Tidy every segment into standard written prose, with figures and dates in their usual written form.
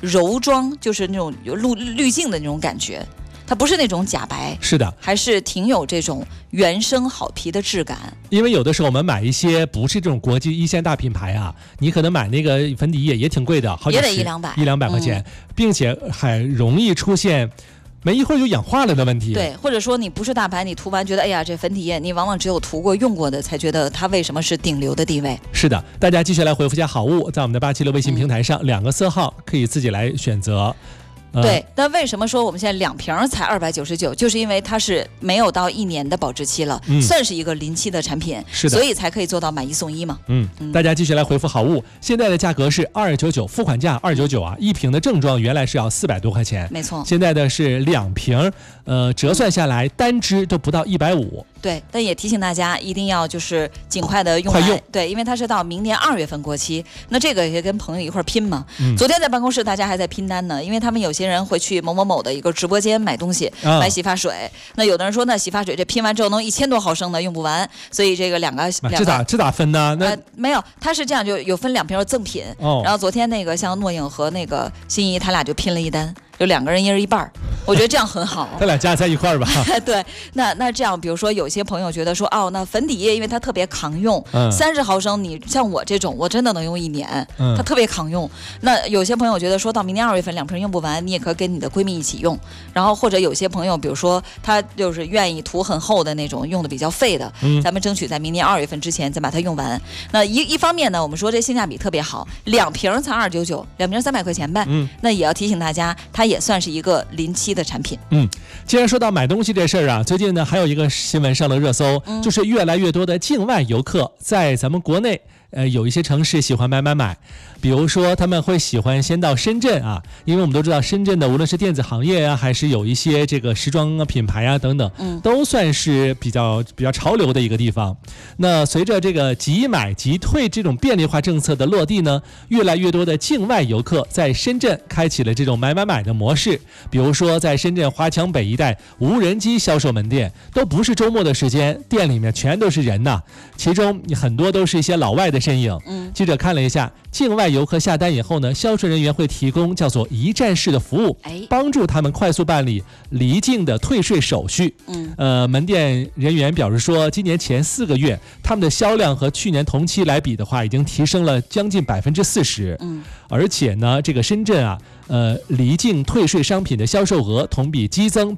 柔妆，就是那种有滤镜的那种感觉。它不是那种假白， 是的， 还是挺有这种原生好皮的质感。 因为有的时候我们买一些不是这种国际一线大品牌啊，你可能买那个粉底液也挺贵的，好几十也得100-200， 一两百块钱，并且还容易出现没一会儿就氧化了的问题。 对，或者说你不是大牌，你涂完觉得哎呀这粉底液，你往往只有涂过用过的才觉得它为什么是顶流的地位。 是的，大家继续来回复一下好物，在我们的876微信平台上，2个色号可以自己来选择。 对，但为什么说我们现在2瓶才299？就是因为它是没有到1年的保质期了，算是一个临期的产品， 是的， 所以才可以做到买1送1嘛。 大家继续来回复好物，现在的价格是299，付款价299啊，1瓶的正装原来是要400多块钱， 没错， 现在的是2瓶，折算下来单支都不到150。 对，但也提醒大家一定要就是尽快的用完，对，因为它是到明年2月份过期，那这个也跟朋友一块拼嘛。昨天在办公室大家还在拼单呢，因为他们有些人会去某某某的一个直播间买东西，买洗发水，那有的人说那洗发水这拼完之后能1000多毫升的用不完，所以这个两个这咋分呢？ 没有，他是这样，就有分2瓶赠品，然后昨天那个像诺颖和那个心仪他俩就拼了一单。就2个人1人1半，我觉得这样很好。 他俩加在一块儿吧。 对，那这样，比如说有些朋友觉得说，哦，那粉底液因为它特别抗用，30毫升，你像我这种，我真的能用1年，它特别抗用。那有些朋友觉得说到明年2月份2瓶用不完，你也可以跟你的闺蜜一起用。然后或者有些朋友，比如说他就是愿意涂很厚的那种，用的比较费的，咱们争取在明年2月份之前再把它用完。那一方面呢，我们说这性价比特别好，2瓶才299，2瓶300块钱呗。那也要提醒大家，它也算是一个临期的产品。 既然说到买东西这事儿啊，最近呢还有一个新闻上了热搜，就是越来越多的境外游客在咱们国内有一些城市喜欢买，比如说他们会喜欢先到深圳啊，因为我们都知道深圳的无论是电子行业啊，还是有一些这个时装品牌啊等等，都算是比较潮流的一个地方。那随着这个即买即退这种便利化政策的落地呢，越来越多的境外游客在深圳开启了这种买的模式。比如说在深圳华强北一带无人机销售门店，都不是周末的时间，店里面全都是人呐，其中很多都是一些老外的身影。记者看了一下，境外游客下单以后呢，销售人员会提供叫做一站式的服务，帮助他们快速办理离境的退税手续。门店人员表示说，今年前4个月，他们的销量和去年同期来比的话，已经提升了将近40%。而且呢，这个深圳啊，离境退税商品的销售额同比激增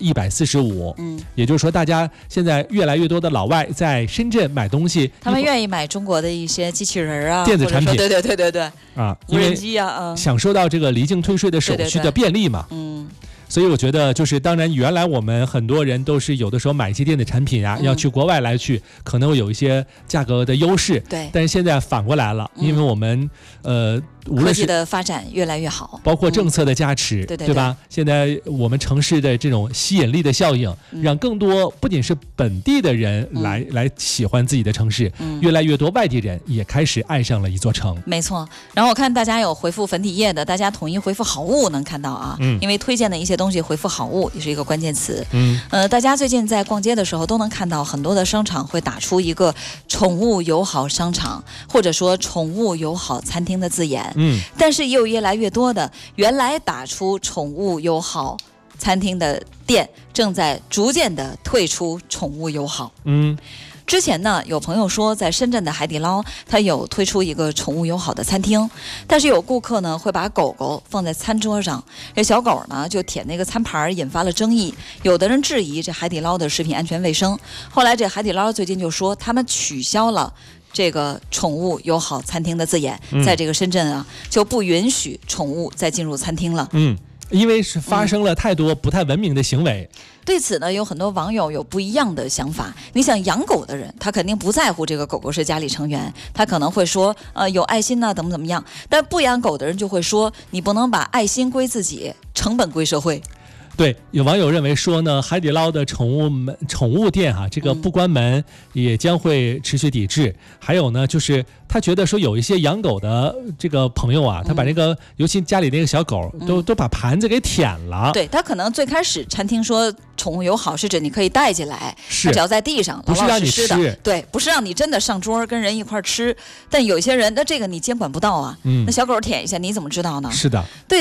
145%。也就是说，大家现在越来越多的老外在深圳买东西， 他们愿意买中国的一些机器人啊， 电子产品， 对啊， 无人机啊， 享受到这个离境退税的手续的便利嘛。所以我觉得就是当然原来我们很多人都是有的时候买一些电子产品啊，要去国外来去可能会有一些价格的优势， 对， 但是现在反过来了，因为我们无论是科技的发展越来越好， 包括政策的加持，对吧？现在我们城市的这种吸引力的效应，让更多不仅是本地的人来喜欢自己的城市，越来越多外地人也开始爱上了一座城。 没错。然后我看大家有回复粉底液的，大家统一回复好物能看到啊，因为推荐的一些东西回复好物也是一个关键词。大家最近在逛街的时候都能看到很多的商场会打出一个宠物友好商场或者说宠物友好餐厅的字眼。但是也有越来越多的原来打出宠物友好餐厅的店正在逐渐的退出宠物友好。之前呢，有朋友说在深圳的海底捞，它有推出一个宠物友好的餐厅，但是有顾客呢会把狗狗放在餐桌上，这小狗呢就舔那个餐盘，引发了争议。有的人质疑这海底捞的食品安全卫生。后来这海底捞最近就说他们取消了这个宠物友好餐厅的字眼，在这个深圳啊就不允许宠物再进入餐厅了。 因为是发生了太多不太文明的行为。 对此呢，有很多网友有不一样的想法。你想养狗的人，他肯定不在乎这个狗狗是家里成员，他可能会说有爱心呐，怎么样。但不养狗的人就会说，你不能把爱心归自己，成本归社会。 对，有网友认为说呢，海底捞的宠物店这个不关门也将会持续抵制。还有呢，就是他觉得说有一些养狗的这个朋友啊，他把那个尤其家里那个小狗都把盘子给舔了。 对，他可能最开始餐厅说宠物友好是指你可以带进来，它只要在地上老老实实的，对，不是让你真的上桌跟人一块吃。但有些人，那这个你监管不到啊，那小狗舔一下你怎么知道呢？ 是的， 对。